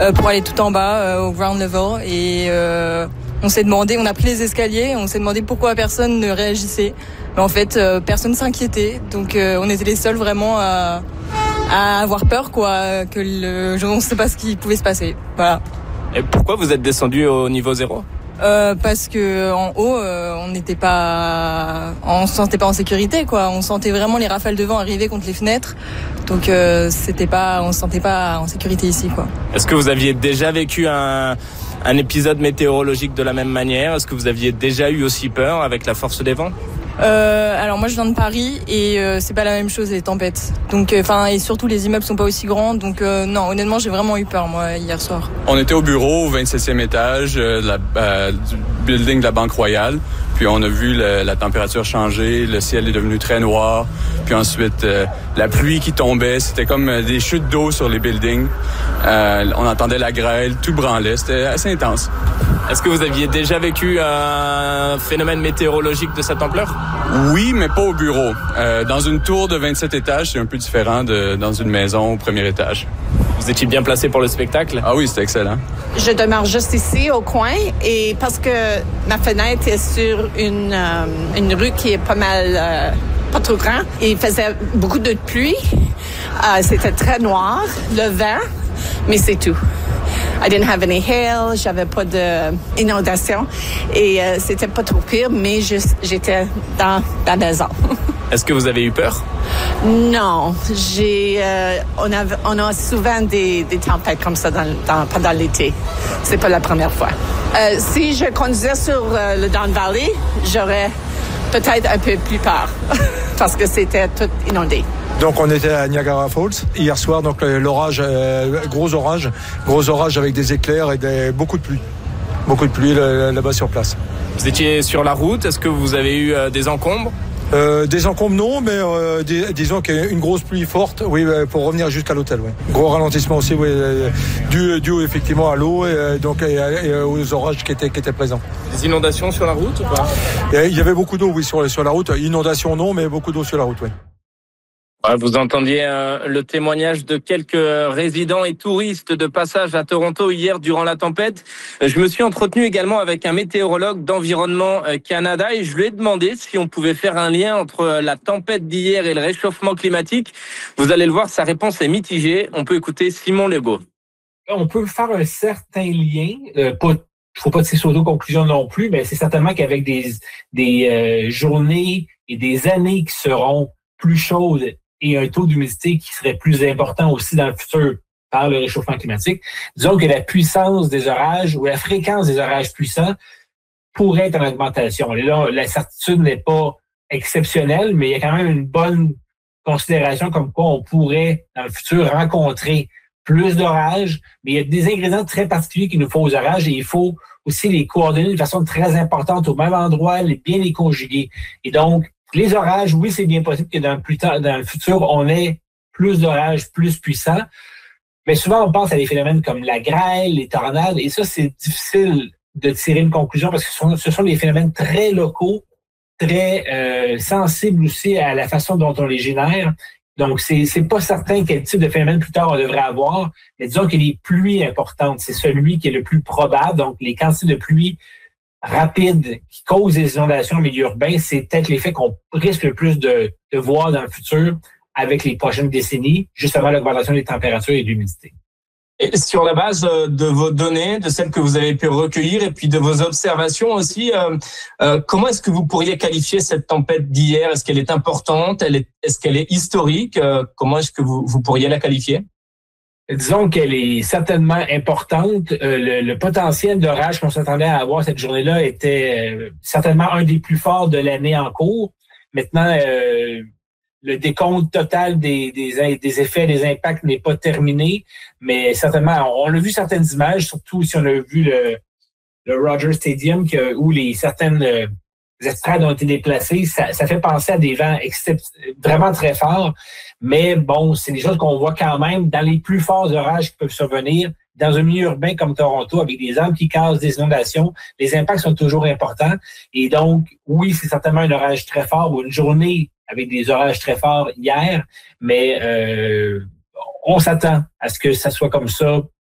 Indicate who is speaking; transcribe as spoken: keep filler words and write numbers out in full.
Speaker 1: euh, pour aller tout en bas, euh, au ground level. Et euh, on s'est demandé, on a pris les escaliers, on s'est demandé pourquoi personne ne réagissait. Mais en fait, euh, personne s'inquiétait. Donc euh, on était les seuls vraiment à, à avoir peur, quoi, que le, on ne sait pas ce qui pouvait se passer. Voilà.
Speaker 2: Et pourquoi vous êtes descendu au niveau zéro ?
Speaker 1: Euh, parce que en haut, euh, on n'était pas, on se sentait pas en sécurité, quoi. On sentait vraiment les rafales de vent arriver contre les fenêtres, donc euh, c'était pas, on se sentait pas en sécurité ici, quoi.
Speaker 2: Est-ce que vous aviez déjà vécu un, un épisode météorologique de la même manière ? Est-ce que vous aviez déjà eu aussi peur avec la force des vents ?
Speaker 1: Euh, alors moi je viens de Paris et euh, c'est pas la même chose les tempêtes. Donc enfin euh, et surtout les immeubles sont pas aussi grands, donc euh, non, honnêtement j'ai vraiment eu peur moi hier soir.
Speaker 3: On était au bureau au vingt-septième étage euh, de la, euh, du building de la Banque Royale, puis on a vu le, la température changer, le ciel est devenu très noir, puis ensuite euh, la pluie qui tombait, c'était comme des chutes d'eau sur les buildings. Euh, on entendait la grêle, tout branlait, c'était assez intense.
Speaker 2: Est-ce que vous aviez déjà vécu un phénomène météorologique de cette ampleur ?
Speaker 3: Oui, mais pas au bureau. Euh, dans une tour de vingt-sept étages, c'est un peu différent de dans une maison au premier étage.
Speaker 2: Vous étiez bien placé pour le spectacle ?
Speaker 3: Ah oui, c'était excellent.
Speaker 4: Je demeure juste ici, au coin, et parce que ma fenêtre est sur une, euh, une rue qui est pas mal, euh, pas trop grande, et il faisait beaucoup de pluie. Euh, c'était très noir, le vent, mais c'est tout. I didn't have any hail, j'avais pas d'inondation et euh, c'était pas trop pire, mais je, j'étais dans la maison.
Speaker 2: Est-ce que vous avez eu peur?
Speaker 4: Non, j'ai, euh, on a, on a souvent des, des tempêtes comme ça dans, dans, pendant l'été. C'est pas la première fois. Euh, si je conduisais sur euh, le Don Valley, j'aurais peut-être un peu plus peur parce que c'était tout inondé.
Speaker 5: Donc on était à Niagara Falls hier soir, donc l'orage, euh, gros orage, gros orage avec des éclairs et des, beaucoup de pluie, beaucoup de pluie là-bas sur place.
Speaker 2: Vous étiez sur la route, est-ce que vous avez eu euh, des encombres?
Speaker 5: Euh, des encombres non, mais euh, dis, disons qu'il y a une grosse pluie forte, oui, pour revenir jusqu'à l'hôtel, oui. Gros ralentissement aussi, oui, dû, dû effectivement à l'eau et donc et, et aux orages qui étaient qui étaient présents.
Speaker 2: Des inondations sur la route ou pas?
Speaker 5: Et il y avait beaucoup d'eau, oui, sur sur la route. Inondations non, mais beaucoup d'eau sur la route, oui.
Speaker 2: Vous entendiez euh, le témoignage de quelques résidents et touristes de passage à Toronto hier durant la tempête. Je me suis entretenu également avec un météorologue d'Environnement Canada et je lui ai demandé si on pouvait faire un lien entre la tempête d'hier et le réchauffement climatique. Vous allez le voir, sa réponse est mitigée. On peut écouter Simon Legault.
Speaker 6: On peut faire un certain lien, euh, pas faut pas tirer sur d'auto-conclusions non plus, mais c'est certainement qu'avec des, des euh, journées et des années qui seront plus chaudes et un taux d'humidité qui serait plus important aussi dans le futur par le réchauffement climatique, disons que la puissance des orages ou la fréquence des orages puissants pourrait être en augmentation. Et là, la certitude n'est pas exceptionnelle, mais il y a quand même une bonne considération comme quoi on pourrait, dans le futur, rencontrer plus d'orages, mais il y a des ingrédients très particuliers qu'il nous faut aux orages et il faut aussi les coordonner de façon très importante au même endroit, les, bien les conjuguer. Et donc, les orages, oui, c'est bien possible que dans le, plus tard, dans le futur, on ait plus d'orages plus puissants, mais souvent, on pense à des phénomènes comme la grêle, les tornades, et ça, c'est difficile de tirer une conclusion parce que ce sont, ce sont des phénomènes très locaux, très euh, sensibles aussi à la façon dont on les génère. Donc, c'est, c'est pas certain quel type de phénomène plus tard on devrait avoir, mais disons que les pluies importantes, c'est celui qui est le plus probable. Donc, les quantités de pluie rapides qui causent des inondations en milieu urbain, c'est peut-être l'effet qu'on risque le plus de, de voir dans le futur avec les prochaines décennies, juste avant l'augmentation des températures et de l'humidité.
Speaker 2: Et sur la base de vos données, de celles que vous avez pu recueillir et puis de vos observations aussi, euh, euh, comment est-ce que vous pourriez qualifier cette tempête d'hier? Est-ce qu'elle est importante? Elle est, est-ce qu'elle est historique? euh, Comment est-ce que vous, vous pourriez la qualifier?
Speaker 6: Disons qu'elle est certainement importante. Euh, le, le potentiel d'orage qu'on s'attendait à avoir cette journée-là était euh, certainement un des plus forts de l'année en cours. Maintenant, euh, le décompte total des, des, des effets, des impacts n'est pas terminé, mais certainement, on, on a vu certaines images, surtout si on a vu le, le Rogers Stadium qui a, où les certaines euh, estrades ont été déplacées. Ça, ça fait penser à des vents excep- vraiment très forts, mais bon, c'est des choses qu'on voit quand même dans les plus forts orages qui peuvent survenir. Dans un milieu urbain comme Toronto, avec des arbres qui cassent, des inondations, les impacts sont toujours importants. Et donc, oui, c'est certainement un orage très fort ou une journée avec des orages très forts hier, mais euh, on s'attend à ce que ça soit comme ça